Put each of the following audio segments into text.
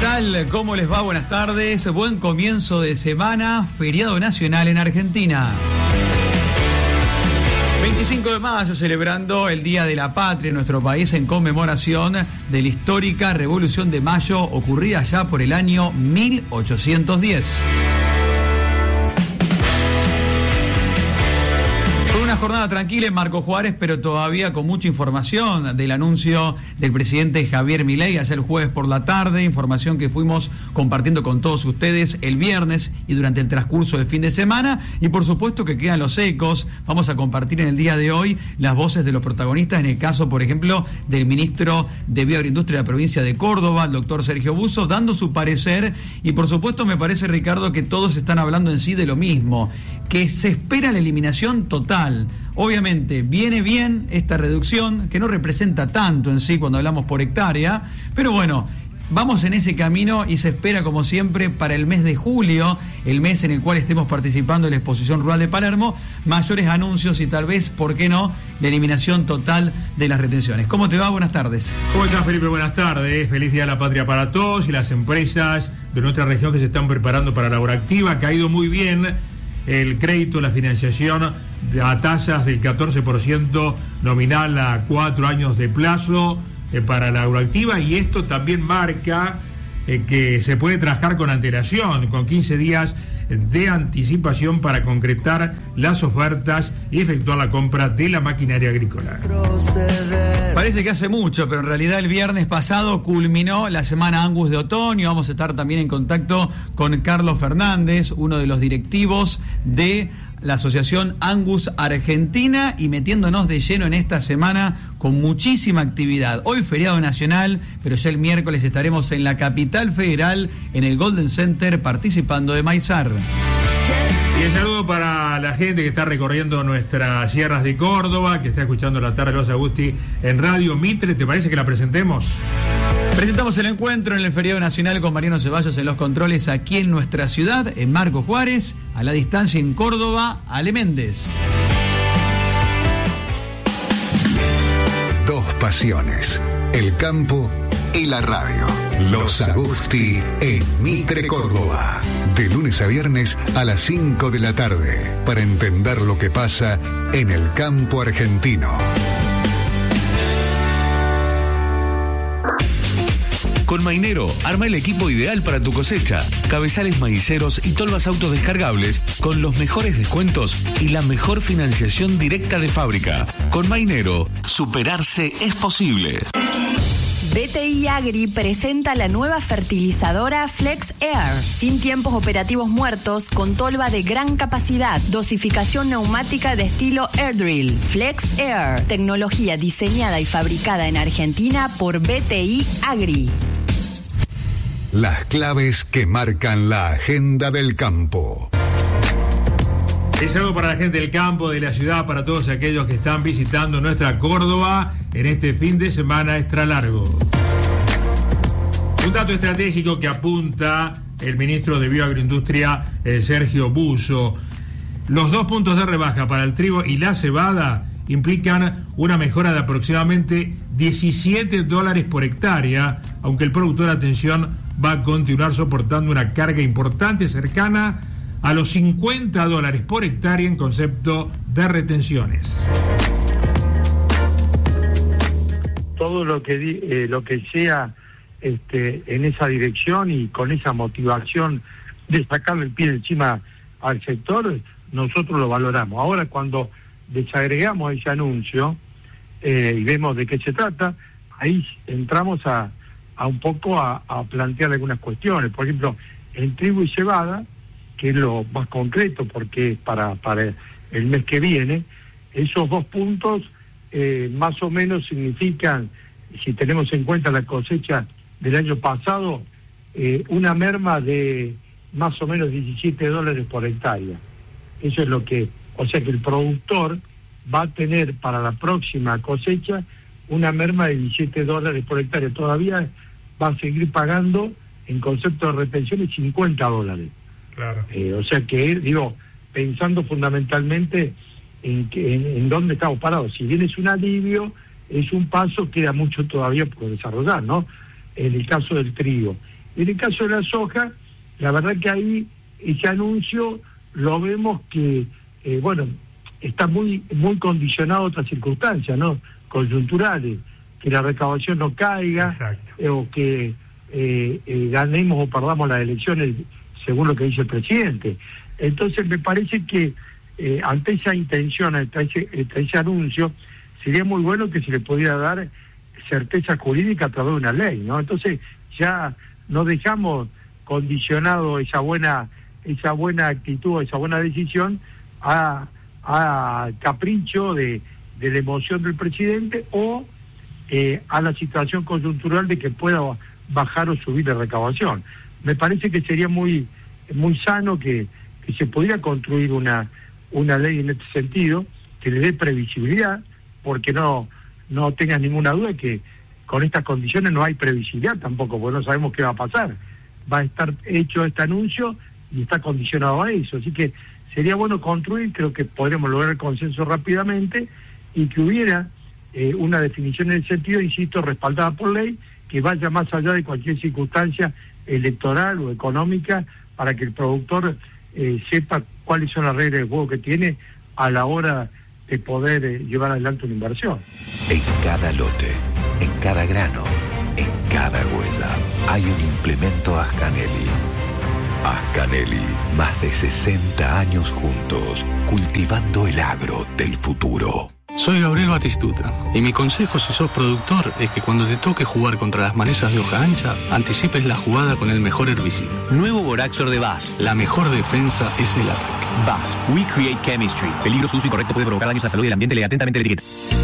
tal? ¿Cómo les va? Buenas tardes. Buen comienzo de semana, feriado nacional en Argentina. 25 de mayo, celebrando el Día de la Patria en nuestro país en conmemoración de la histórica Revolución de Mayo ocurrida ya por el año 1810. Una jornada tranquila en Marcos Juárez, pero todavía con mucha información del anuncio del presidente Javier Milei ayer el jueves por la tarde, información que fuimos compartiendo con todos ustedes el viernes y durante el transcurso del fin de semana, y por supuesto que quedan los ecos. Vamos a compartir en el día de hoy las voces de los protagonistas, en el caso, por ejemplo, del ministro de Bioagroindustria de la provincia de Córdoba, el doctor Sergio Busso, dando su parecer, y por supuesto me parece, Ricardo, que todos están hablando en sí de lo mismo, que se espera la eliminación total. Obviamente viene bien esta reducción, que no representa tanto en sí cuando hablamos por hectárea, pero bueno, vamos en ese camino y se espera, como siempre, para el mes de julio, el mes en el cual estemos participando en la Exposición Rural de Palermo, mayores anuncios y tal vez, ¿por qué no?, la eliminación total de las retenciones. ¿Cómo te va? Buenas tardes. ¿Cómo estás, Felipe? Buenas tardes. Feliz Día de la Patria para todos y las empresas de nuestra región que se están preparando para la obra activa. Ha caído muy bien el crédito, la financiación a tasas del 14% nominal a 4 años de plazo para la agroactiva, y esto también marca que se puede trabajar con antelación, con 15 días de anticipación para concretar las ofertas y efectuar la compra de la maquinaria agrícola. Parece que hace mucho, pero en realidad el viernes pasado culminó la semana Angus de otoño. Vamos a estar también en contacto con Carlos Fernández, uno de los directivos de la Asociación Angus Argentina, y metiéndonos de lleno en esta semana con muchísima actividad. Hoy feriado nacional, pero ya el miércoles estaremos en la capital federal, en el Golden Center, participando de Maizar. Y el saludo para la gente que está recorriendo nuestras sierras de Córdoba, que está escuchando La Tarde de los Agusti en Radio Mitre. ¿Te parece que la presentemos? Presentamos el encuentro en el feriado nacional con Mariano Ceballos en los controles aquí en nuestra ciudad, en Marcos Juárez, a la distancia en Córdoba, Ale Méndez. Dos pasiones, el campo y la radio. Los Agusti en Mitre, Córdoba. De lunes a viernes a las 5 de la tarde, para entender lo que pasa en el campo argentino. Con Mainero, arma el equipo ideal para tu cosecha. Cabezales maiceros y tolvas autodescargables con los mejores descuentos y la mejor financiación directa de fábrica. Con Mainero, superarse es posible. BTI Agri presenta la nueva fertilizadora Flex Air, sin tiempos operativos muertos, con tolva de gran capacidad, dosificación neumática de estilo Air Drill. Flex Air, tecnología diseñada y fabricada en Argentina por BTI Agri. Las claves que marcan la agenda del campo. Es algo para la gente del campo, de la ciudad, para todos aquellos que están visitando nuestra Córdoba en este fin de semana extra largo. Un dato estratégico que apunta el ministro de Bioagroindustria, Sergio Busso. Los 2 puntos de rebaja para el trigo y la cebada implican una mejora de aproximadamente $17 por hectárea, aunque el productor, atención, va a continuar soportando una carga importante cercana a los $50 por hectárea en concepto de retenciones. Todo lo que sea en esa dirección y con esa motivación de sacarle el pie de encima al sector, nosotros lo valoramos. Ahora, cuando desagregamos ese anuncio y vemos de qué se trata, ahí entramos a un poco a plantear algunas cuestiones. Por ejemplo, en trigo y cebada, que es lo más concreto porque es para el mes que viene, esos 2 puntos más o menos significan, si tenemos en cuenta la cosecha del año pasado, una merma de más o menos $17 por hectárea. Eso es lo que, o sea que el productor va a tener para la próxima cosecha una merma de $17 por hectárea. Todavía va a seguir pagando en concepto de retenciones $50. Claro. O sea que, pensando fundamentalmente en dónde estamos parados. Si bien es un alivio, es un paso, queda mucho todavía por desarrollar, ¿no? En el caso del trigo. En el caso de la soja, la verdad que ahí ese anuncio lo vemos que, está muy condicionado a otras circunstancias, ¿no? Coyunturales, que la recaudación no caiga, o que ganemos o perdamos las elecciones según lo que dice el presidente. Entonces me parece que ante esa intención, ante ese anuncio, sería muy bueno que se le pudiera dar certeza jurídica a través de una ley, ¿no? Entonces ya no dejamos condicionado esa buena actitud, esa buena decisión a capricho de la emoción del presidente o a la situación coyuntural de que pueda bajar o subir la recaudación. Me parece que sería muy sano que se pudiera construir una ley en este sentido, que le dé previsibilidad, porque no tengas ninguna duda que con estas condiciones no hay previsibilidad tampoco, porque no sabemos qué va a pasar. Va a estar hecho este anuncio y está condicionado a eso, así que sería bueno construir, creo que podremos lograr el consenso rápidamente y que hubiera una definición en el sentido, insisto, respaldada por ley, que vaya más allá de cualquier circunstancia electoral o económica, para que el productor sepa cuáles son las reglas de juego que tiene a la hora de poder llevar adelante una inversión. En cada lote, en cada grano, en cada huella, hay un implemento Ascanelli. Ascanelli, más de 60 años juntos, cultivando el agro del futuro. Soy Gabriel Batistuta, y mi consejo si sos productor es que cuando te toque jugar contra las malezas de hoja ancha, anticipes la jugada con el mejor herbicida. Nuevo Boraxor de BASF. La mejor defensa es el ataque. BASF, We Create Chemistry. Peligro, su uso incorrecto puede provocar daños a la salud y el ambiente. Lea atentamente la etiqueta.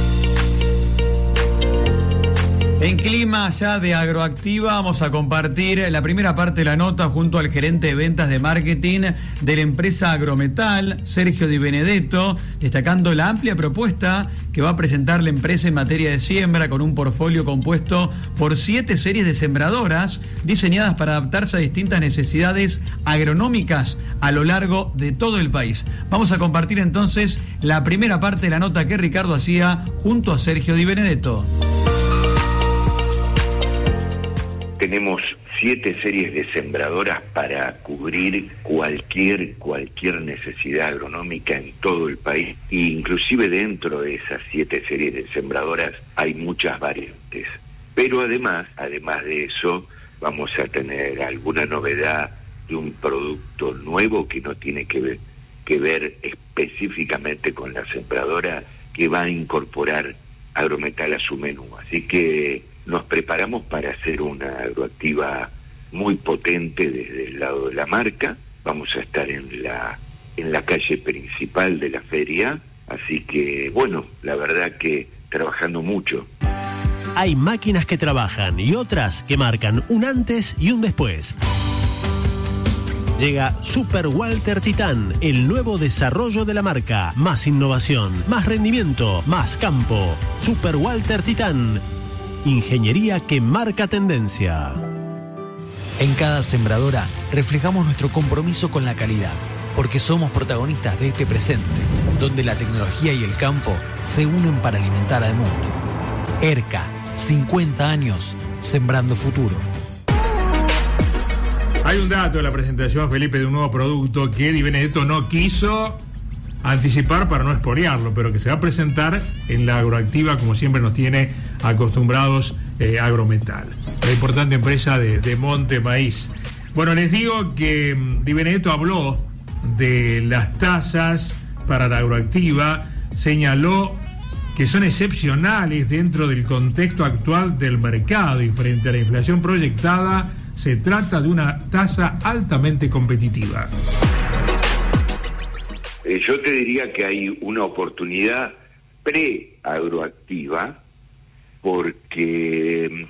En clima ya de Agroactiva vamos a compartir la primera parte de la nota junto al gerente de ventas de marketing de la empresa Agrometal, Sergio Di Benedetto, destacando la amplia propuesta que va a presentar la empresa en materia de siembra, con un portfolio compuesto por 7 series de sembradoras diseñadas para adaptarse a distintas necesidades agronómicas a lo largo de todo el país. Vamos a compartir entonces la primera parte de la nota que Ricardo hacía junto a Sergio Di Benedetto. Tenemos 7 series de sembradoras para cubrir cualquier necesidad agronómica en todo el país, e inclusive dentro de esas 7 series de sembradoras hay muchas variantes. Pero además de eso, vamos a tener alguna novedad de un producto nuevo que no tiene que ver específicamente con la sembradora, que va a incorporar Agrometal a su menú. Así que nos preparamos para hacer una agroactiva muy potente desde el lado de la marca. Vamos a estar en la calle principal de la feria, así que bueno, la verdad que trabajando mucho. Hay máquinas que trabajan y otras que marcan un antes y un después. Llega Super Walter Titán, el nuevo desarrollo de la marca. Más innovación, más rendimiento, más campo. Super Walter Titán. Ingeniería que marca tendencia. En cada sembradora reflejamos nuestro compromiso con la calidad, porque somos protagonistas de este presente, donde la tecnología y el campo se unen para alimentar al mundo. ERCA, 50 años, sembrando futuro. Hay un dato de la presentación, Felipe, de un nuevo producto que Di Benedetto no quiso anticipar para no expoliarlo, pero que se va a presentar en la Agroactiva, como siempre nos tiene acostumbrados Agrometal, la importante empresa de Monte Maíz. Bueno, les digo que Di Benedetto habló de las tasas para la Agroactiva, señaló que son excepcionales dentro del contexto actual del mercado y frente a la inflación proyectada, se trata de una tasa altamente competitiva. Yo te diría que hay una oportunidad pre-agroactiva, porque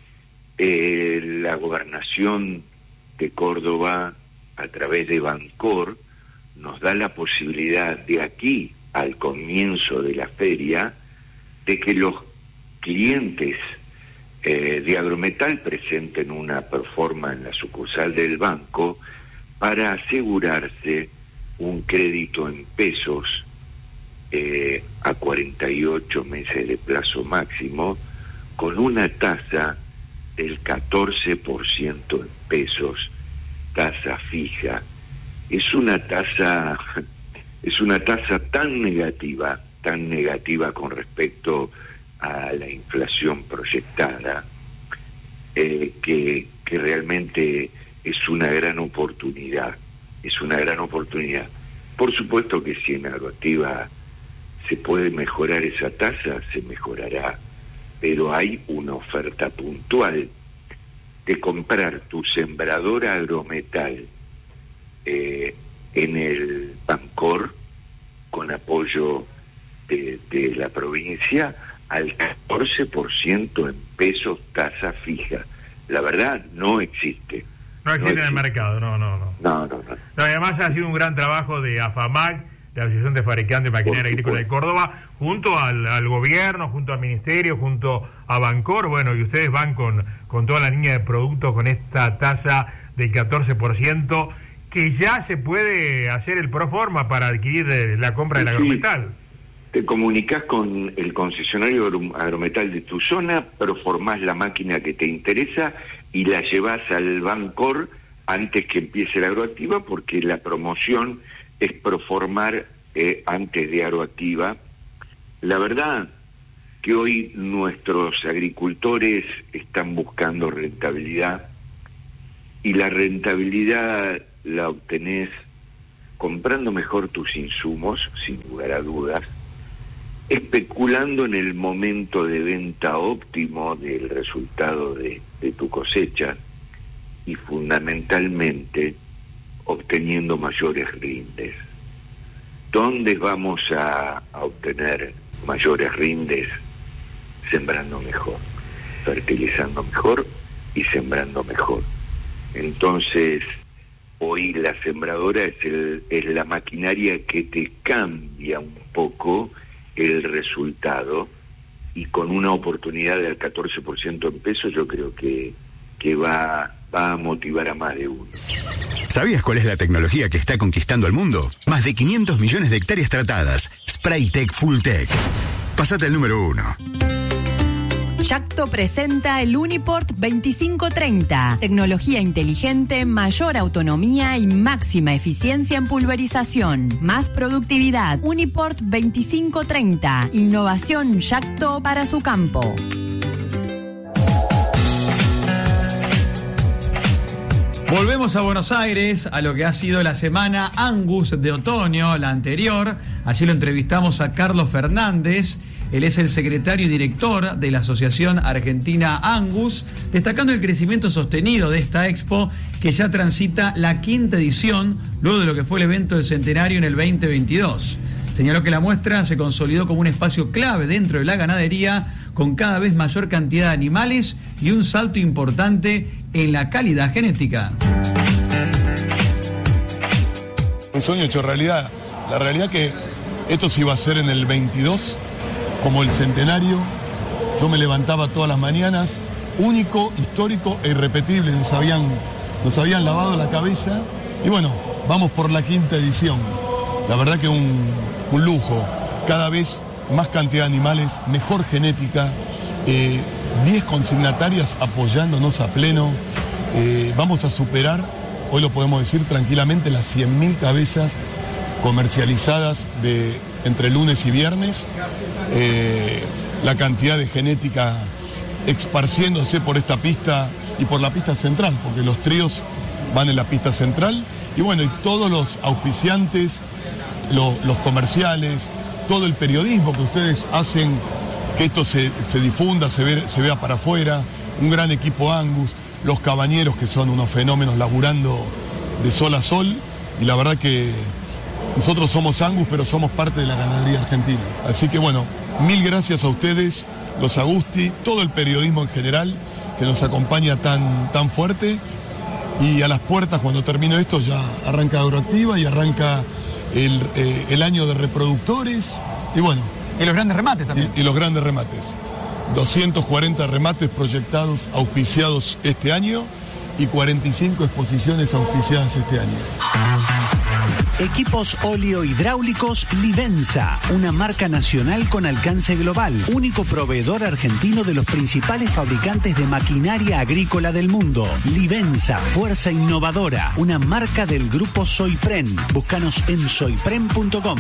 la gobernación de Córdoba, a través de Bancor, nos da la posibilidad de aquí al comienzo de la feria de que los clientes de Agrometal presenten una performance en la sucursal del banco para asegurarse un crédito en pesos a 48 meses de plazo máximo, con una tasa el 14% en pesos, tasa fija, es una tasa tan negativa con respecto a la inflación proyectada, que realmente es una gran oportunidad. Por supuesto que si en Agroactiva se puede mejorar esa tasa, se mejorará, pero hay una oferta puntual de comprar tu sembradora Agrometal en el Bancor, con apoyo de la provincia, al 14% en pesos, tasa fija. La verdad, no existe. No existe en el mercado, no. No. Además ha sido un gran trabajo de AFAMAC, la Asociación de Fabricantes de Maquinaria Agrícola de Córdoba, junto al gobierno, junto al ministerio, junto a Bancor, bueno, y ustedes van con toda la línea de productos con esta tasa del 14%, que ya se puede hacer el proforma para adquirir la compra del Agrometal. Te comunicas con el concesionario Agrometal de tu zona, proformás la máquina que te interesa y la llevas al Bancor antes que empiece la Agroactiva, porque la promoción es proformar antes de Agroactiva. La verdad que hoy nuestros agricultores están buscando rentabilidad, y la rentabilidad la obtenés comprando mejor tus insumos, sin lugar a dudas, especulando en el momento de venta óptimo del resultado de tu cosecha, y fundamentalmente obteniendo mayores rindes. ¿Dónde vamos a obtener mayores rindes? Sembrando mejor, fertilizando mejor y sembrando mejor. Entonces, hoy la sembradora es la maquinaria que te cambia un poco el resultado, y con una oportunidad del 14% en pesos, yo creo que va a motivar a más de uno. ¿Sabías cuál es la tecnología que está conquistando el mundo? Más de 500 millones de hectáreas tratadas. Spraytec Fulltech. Pasate al número 1. Yacto presenta el Uniport 2530. Tecnología inteligente, mayor autonomía y máxima eficiencia en pulverización. Más productividad. Uniport 2530. Innovación Yacto para su campo. Volvemos a Buenos Aires, a lo que ha sido la semana Angus de otoño, la anterior. Allí lo entrevistamos a Carlos Fernández. Él es el secretario y director de la Asociación Argentina Angus, destacando el crecimiento sostenido de esta expo, que ya transita la 5ª edición, luego de lo que fue el evento del centenario en el 2022. Señaló que la muestra se consolidó como un espacio clave dentro de la ganadería, con cada vez mayor cantidad de animales y un salto importante en la calidad genética. Un sueño hecho realidad. La realidad que esto se iba a hacer en el 22, como el centenario. Yo me levantaba todas las mañanas, único, histórico e irrepetible. Nos habían lavado la cabeza, y bueno, vamos por la 5ª edición. La verdad que un lujo. Cada vez más cantidad de animales, mejor genética, 10 consignatarias apoyándonos a pleno. Vamos a superar, hoy lo podemos decir tranquilamente, las 100.000 cabezas comercializadas entre lunes y viernes. La cantidad de genética esparciéndose por esta pista y por la pista central, porque los tríos van en la pista central, y bueno, y todos los auspiciantes, los comerciales, todo el periodismo que ustedes hacen que esto se difunda, se vea para afuera. Un gran equipo Angus, los cabañeros, que son unos fenómenos laburando de sol a sol, y la verdad que nosotros somos Angus, pero somos parte de la ganadería argentina. Así que bueno, mil gracias a ustedes, los Agusti, todo el periodismo en general que nos acompaña tan fuerte. Y a las puertas, cuando termine esto, ya arranca Agroactiva y arranca el año de reproductores. Y bueno. Y los grandes remates también. Y los grandes remates. 240 remates proyectados, auspiciados este año, y 45 exposiciones auspiciadas este año. Equipos oleohidráulicos Livenza, una marca nacional con alcance global, único proveedor argentino de los principales fabricantes de maquinaria agrícola del mundo. Livenza, fuerza innovadora, una marca del grupo Soypren. Búscanos en soypren.com.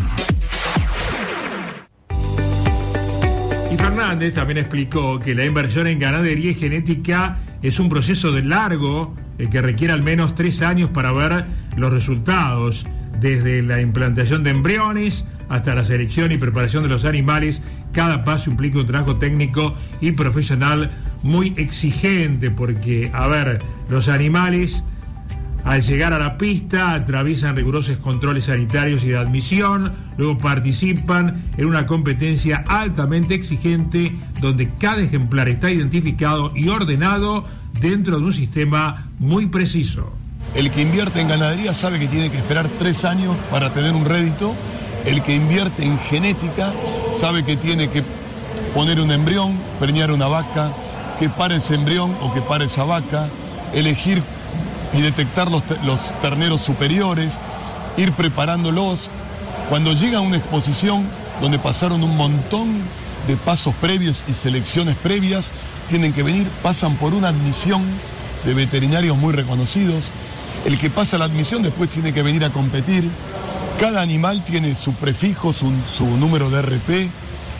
Y Fernández también explicó que la inversión en ganadería y genética es un proceso de largo que requiere al menos 3 años para ver los resultados, desde la implantación de embriones hasta la selección y preparación de los animales. Cada paso implica un trabajo técnico y profesional muy exigente porque, los animales al llegar a la pista atraviesan rigurosos controles sanitarios y de admisión, luego participan en una competencia altamente exigente donde cada ejemplar está identificado y ordenado dentro de un sistema muy preciso. El que invierte en ganadería sabe que tiene que esperar 3 años para tener un rédito. El que invierte en genética sabe que tiene que poner un embrión, preñar una vaca, que pare ese embrión o que pare esa vaca, elegir y detectar los terneros superiores, ir preparándolos. Cuando llega a una exposición donde pasaron un montón de pasos previos y selecciones previas, tienen que venir, pasan por una admisión de veterinarios muy reconocidos. El que pasa la admisión después tiene que venir a competir. Cada animal tiene su prefijo, su número de RP,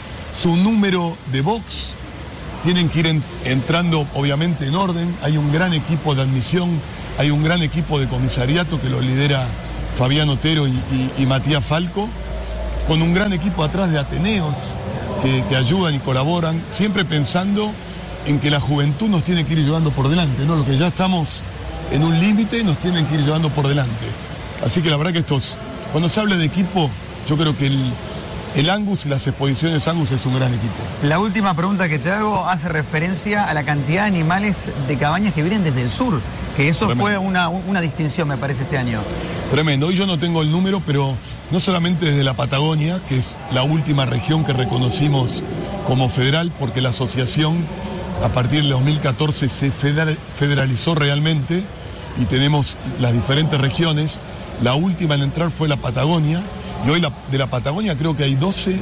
su número de box. Tienen que ir entrando obviamente en orden. Hay un gran equipo de admisión, hay un gran equipo de comisariato que lo lidera Fabián Otero y Matías Falco, con un gran equipo atrás de ateneos que ayudan y colaboran, siempre pensando en que la juventud nos tiene que ir llevando por delante, ¿no? Lo que ya estamos en un límite nos tienen que ir llevando por delante. Así que la verdad que cuando se habla de equipo, yo creo que el Angus y las exposiciones Angus es un gran equipo. La última pregunta que te hago hace referencia a la cantidad de animales de cabañas que vienen desde el sur, que eso fue una distinción, me parece, este año. Tremendo. Hoy yo no tengo el número, pero no solamente desde la Patagonia, que es la última región que reconocimos como federal, porque la asociación a partir del 2014 se federalizó realmente y tenemos las diferentes regiones. La última en entrar fue la Patagonia, y hoy de la Patagonia creo que hay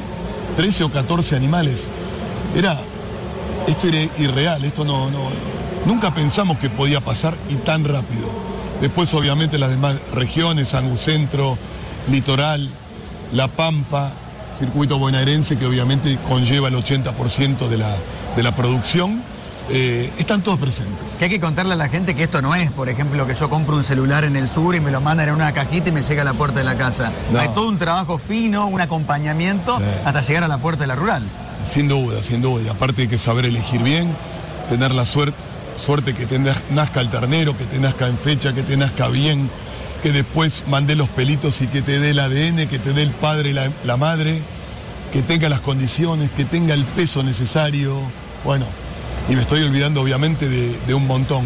13 o 14 animales. Esto era irreal, esto nunca pensamos que podía pasar y tan rápido. Después obviamente las demás regiones, Angus Centro, Litoral, La Pampa, circuito bonaerense, que obviamente conlleva el 80% de la producción. Están todos presentes. Que hay que contarle a la gente que esto no es, por ejemplo, que yo compro un celular en el sur y me lo mandan en una cajita y me llega a la puerta de la casa. No. Hay todo un trabajo fino, un acompañamiento, sí, hasta llegar a la puerta de la rural. Sin duda, sin duda. Y aparte hay que saber elegir bien, tener la suerte que te nazca el ternero, que te nazca en fecha, que te nazca bien, que después mande los pelitos y que te dé el ADN, que te dé el padre y la madre, que tenga las condiciones, que tenga el peso necesario. Bueno, y me estoy olvidando obviamente de un montón.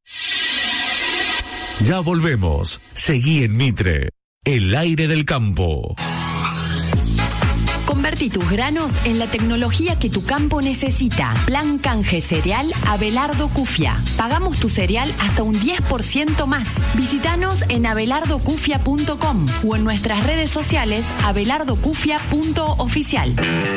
Ya volvemos. Seguí en Mitre, el aire del campo. Convertí tus granos en la tecnología que tu campo necesita. Plan canje cereal Abelardo Cufia. Pagamos tu cereal hasta un 10% más. Visítanos en abelardocufia.com o en nuestras redes sociales abelardocufia.oficial.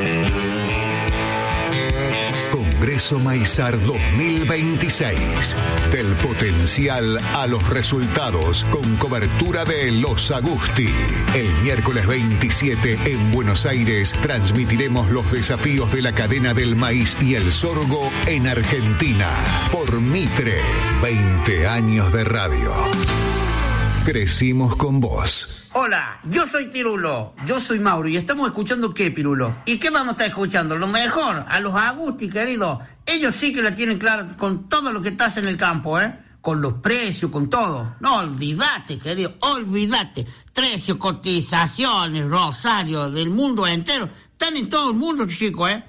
Congreso Maizar 2026. Del potencial a los resultados, con cobertura de Los Agusti. El miércoles 27 en Buenos Aires transmitiremos los desafíos de la cadena del maíz y el sorgo en Argentina. Por Mitre, 20 años de radio. Crecimos con vos. Hola, yo soy Pirulo. Yo soy Mauro y estamos escuchando ¿qué, Pirulo? ¿Y qué vamos a estar escuchando? Lo mejor, a los Agusti, querido. Ellos sí que la tienen clara con todo lo que estás en el campo, ¿eh? Con los precios, con todo. No, olvídate, querido, olvídate. Precios, cotizaciones, Rosario, del mundo entero. Están en todo el mundo, chicos, ¿eh?